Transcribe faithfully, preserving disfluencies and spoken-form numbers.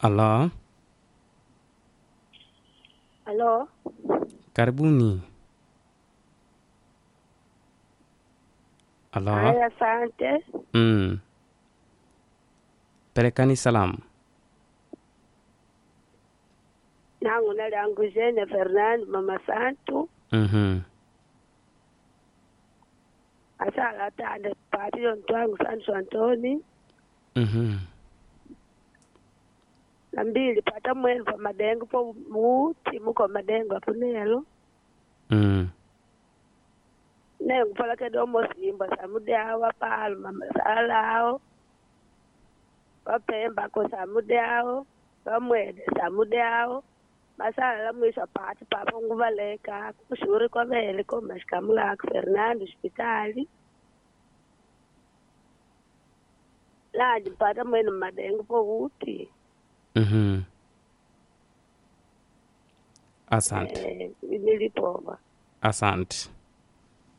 Halo, Halo, karibuni. Halo, haya, asante. mm. Pelekani salamu. Nangu nali angu Jene Fernando Mama Santu. Mhm, Asala atande pati yontu wangu Santo Antoni. mhm, Na mbili pata mwenu pa madengo po muti muko madengo apunelo. mm. Nengu pala kedomo simba samude awa palo mama salao. Wapemba ko samude awo. Wamwede samude awo. Masala la mwisho pati papa nguvaleka. Kushuri kwa vele ko mashikamula Fernando hospitali. La nipata mwenu madengo po uti. Mhm. Asante, Eh, nilipova. asante.